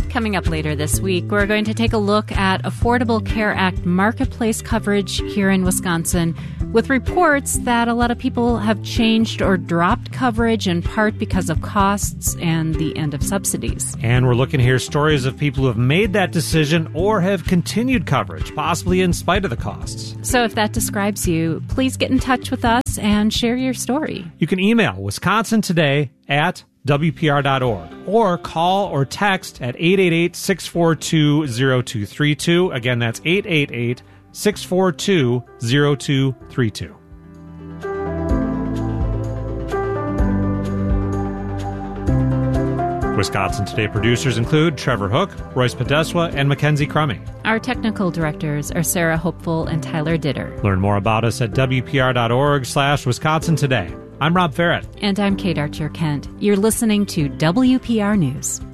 Coming up later this week, we're going to take a look at Affordable Care Act marketplace coverage here in Wisconsin, with reports that a lot of people have changed or dropped coverage in part because of costs and the end of subsidies. And we're looking to hear stories of people who have made that decision or have continued coverage, possibly in spite of the costs. So if that describes you, please get in touch with us and share your story. You can email wisconsintoday@wpr.org or call or text at 888-642-0232. Again, that's 888-642-0232. Wisconsin Today producers include Trevor Hook, Royce Podeswa, and Mackenzie Crummey. Our technical directors are Sarah Hopeful and Tyler Ditter. Learn more about us at wpr.org/Wisconsin Today. I'm Rob Farrett. And I'm Kate Archer-Kent. You're listening to WPR News.